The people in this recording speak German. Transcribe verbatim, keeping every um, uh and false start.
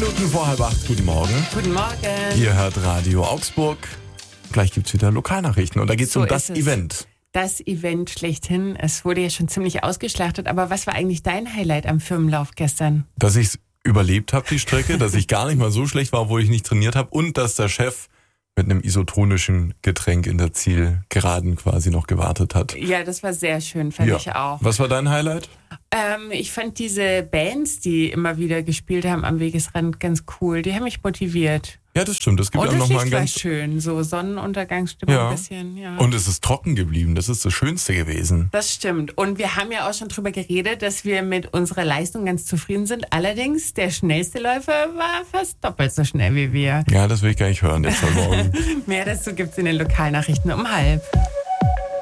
Minuten vor halb acht. Guten Morgen. Guten Morgen. Ihr hört Radio Augsburg. Gleich gibt's wieder Lokalnachrichten. Und da geht's So um das ist es. Event. Das Event schlechthin. Es wurde ja schon ziemlich ausgeschlachtet. Aber was war eigentlich dein Highlight am Firmenlauf gestern? Dass ich's überlebt habe, die Strecke, dass ich gar nicht mal so schlecht war, obwohl ich nicht trainiert habe. Und dass der Chef mit einem isotonischen Getränk in der Zielgeraden quasi noch gewartet hat. Ja, das war sehr schön, fand Ja. ich auch. Was war dein Highlight? Ähm, ich fand diese Bands, die immer wieder gespielt haben am Wegesrand, ganz cool. Die haben mich motiviert. Ja, das stimmt. Es gibt Und auch das noch mal ein Licht war ganz... schön. So Sonnenuntergangsstimmung Ja. ein bisschen. Ja. Und es ist trocken geblieben. Das ist das Schönste gewesen. Das stimmt. Und wir haben ja auch schon drüber geredet, dass wir mit unserer Leistung ganz zufrieden sind. Allerdings, der schnellste Läufer war fast doppelt so schnell wie wir. Ja, das will ich gar nicht hören jetzt heute Morgen. Mehr dazu gibt's in den Lokalnachrichten um halb.